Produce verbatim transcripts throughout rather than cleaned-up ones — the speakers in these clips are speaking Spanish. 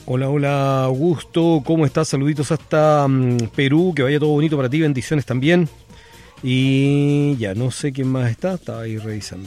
Hola, hola Augusto, ¿cómo estás? Saluditos hasta um, Perú, que vaya todo bonito para ti, bendiciones también. Y ya no sé quién más está, estaba ahí revisando.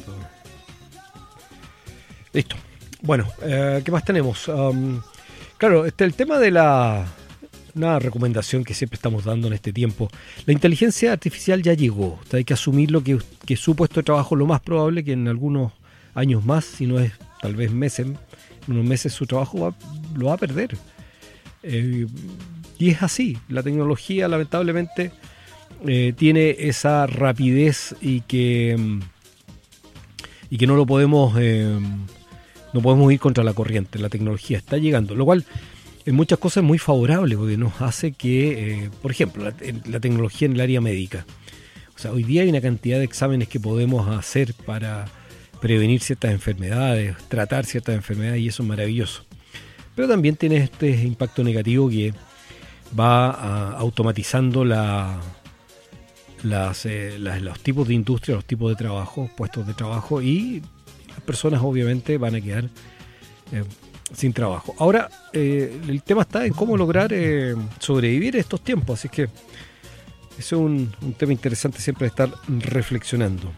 Listo. Bueno, eh, ¿qué más tenemos? Um, claro, este, el tema de la... Una recomendación que siempre estamos dando en este tiempo. La inteligencia artificial ya llegó. O sea, hay que asumirlo que, que su puesto de trabajo lo más probable que en algunos años más, si no es tal vez meses, en unos meses su trabajo va, lo va a perder. Eh, y es así. La tecnología lamentablemente eh, tiene esa rapidez y que, y que no lo podemos... Eh, no podemos ir contra la corriente. La tecnología está llegando. Lo cual... en muchas cosas es muy favorable porque nos hace que, eh, por ejemplo, la, la tecnología en el área médica. O sea, hoy día hay una cantidad de exámenes que podemos hacer para prevenir ciertas enfermedades, tratar ciertas enfermedades y eso es maravilloso. Pero también tiene este impacto negativo que va a, automatizando la, las, eh, las, los tipos de industria, los tipos de trabajo, puestos de trabajo y las personas obviamente van a quedar... Eh, sin trabajo. Ahora, eh, el tema está en cómo lograr eh, sobrevivir estos tiempos, así que eso es un, un tema interesante siempre estar reflexionando.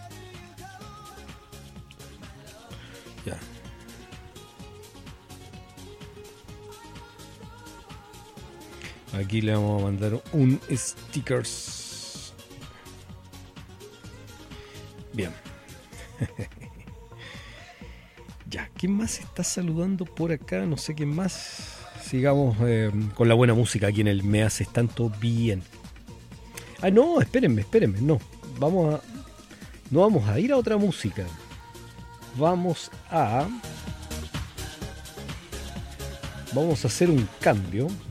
Ya. Aquí le vamos a mandar un stickers. Bien. Ya, ¿quién más está saludando por acá? No sé quién más. Sigamos eh, con la buena música aquí en el Me Haces Tanto Bien. Ah, no, espérenme, espérenme, no. Vamos a... No vamos a ir a otra música. Vamos a... Vamos a hacer un cambio.